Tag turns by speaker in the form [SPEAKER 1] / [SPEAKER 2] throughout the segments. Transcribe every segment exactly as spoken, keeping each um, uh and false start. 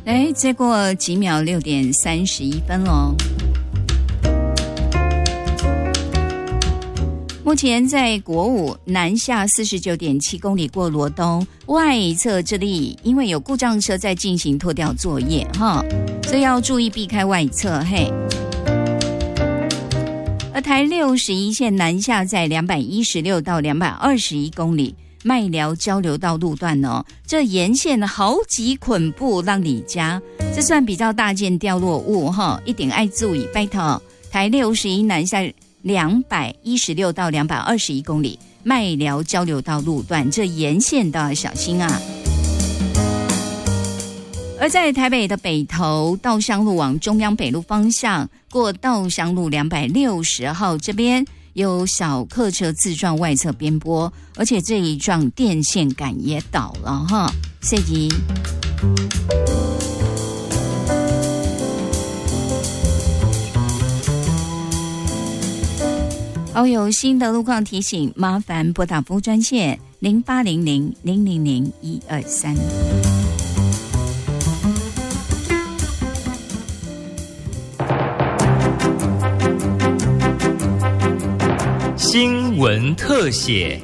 [SPEAKER 1] 哎，再过几秒六点三十一分喽。目前在国五南下四十九点七公里过罗东外侧这里，因为有故障车在进行拖吊作业哈，所以要注意避开外侧嘿。而台六十一线南下在两百一十六到两百二十一公里。麦寮交流道路段哦，这沿线好几捆布让你家，这算比较大件掉落物哈，一定爱注意拜托。台六十一南下两百一十六到两百二十一公里，麦寮交流道路段这沿线都要小心啊。而在台北的北投稻香路往中央北路方向，过稻香路两百六十号这边。有小客车自撞外侧边坡，而且这一撞电线杆也倒了哈。谢吉，好，有新的路况提醒，麻烦拨打服务专线零八零零零零零一二三。
[SPEAKER 2] 新闻特写，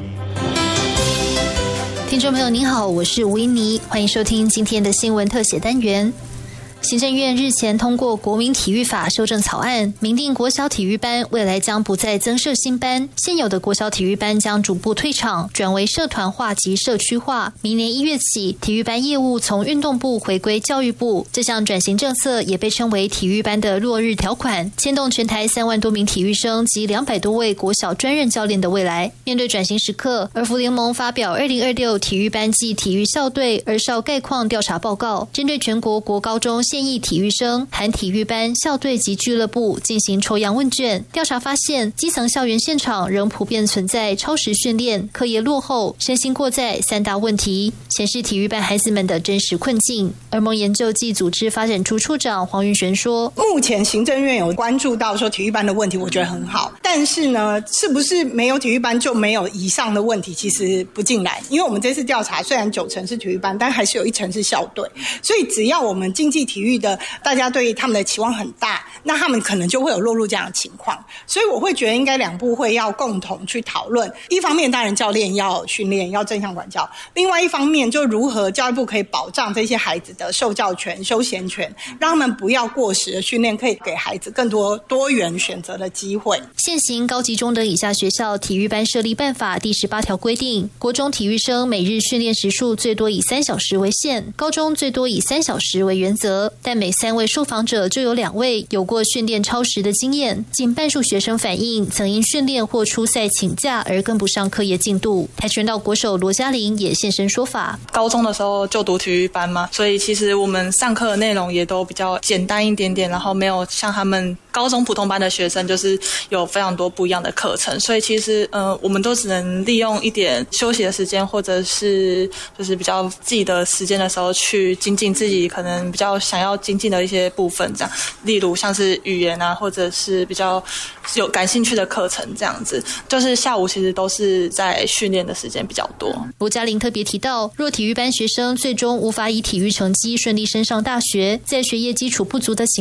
[SPEAKER 3] 听众朋友您好，我是吴依妮，欢迎收听今天的新闻特写单元。行政院日前通过国民体育法修正草案，明定国小体育班未来将不再增设新班，现有的国小体育班将逐步退场，转为社团化及社区化。明年一月起，体育班业务从运动部回归教育部。这项转型政策也被称为体育班的落日条款，牵动全台三万多名体育生及两百多位国小专任教练的未来。面对转型时刻，儿福联盟发表二零二六体育班暨体育校队儿少概况调查报告，针对全国国高中现役体育生含体育班、校队及俱乐部进行抽样问卷，调查发现，基层校园现场仍普遍存在超时训练、课业落后、身心过载三大问题，显示体育班孩子们的真实困境。儿盟研究暨组织发展处处长黄云璇说：“
[SPEAKER 4] 目前行政院有关注到说体育班的问题，我觉得很好，但是呢，是不是没有体育班就没有以上的问题？其实不尽然，因为我们这次调查虽然九成是体育班，但还是有一成是校队，所以只要我们竞技体育的。大家对他们的期望很大，那他们可能就会有落入这样的情况，所以我会觉得应该两部会要共同去讨论。一方面，当然教练要训练，要正向管教；另外一方面，就如何教育部可以保障这些孩子的受教权、休闲权，让他们不要过时的训练，可以给孩子更多多元选择的机会。
[SPEAKER 3] 现行高级中等以下学校体育班设立办法第十八条规定，国中体育生每日训练时数最多以三小时为限，高中最多以三小时为原则，但每三位受访者就有两位有过训练超时的经验，近半数学生反映曾因训练或出赛请假而跟不上课业进度。跆拳道国手罗嘉玲也现身说法：
[SPEAKER 5] 高中的时候就读体育班嘛，所以其实我们上课的内容也都比较简单一点点，然后没有像他们高中普通班的学生就是有非常多不一样的课程，所以其实呃我们都只能利用一点休息的时间，或者是就是比较自己的时间的时候去精进自己可能比较想要精进的一些部分，这样例如像是语言啊，或者是比较有感兴趣的课程，这样子就是下午其实都是在训练的时间比较多。
[SPEAKER 3] 罗嘉玲特别提到，若体育班学生最终无法以体育成绩顺利升上大学，在学业基础不足的情